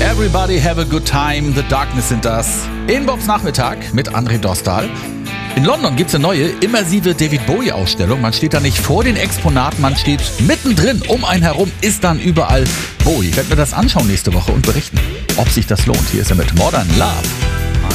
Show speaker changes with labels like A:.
A: Everybody have a good time, The Darkness sind das. In Bobs Nachmittag mit André Dostal. In London gibt es eine neue, immersive David-Bowie-Ausstellung. Man steht da nicht vor den Exponaten, man steht mittendrin. Um einen herum ist dann überall Bowie. Ich werde mir das anschauen nächste Woche und berichten, ob sich das lohnt. Hier ist er mit Modern Love.